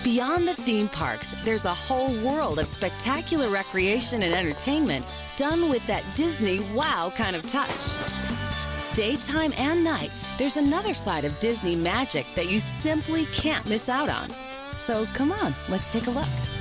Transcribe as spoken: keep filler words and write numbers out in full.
Beyond the theme parks, there's a whole world of spectacular recreation and entertainment done with that Disney wow kind of touch. Daytime and night, there's another side of Disney magic that you simply can't miss out on. So come on, let's take a look.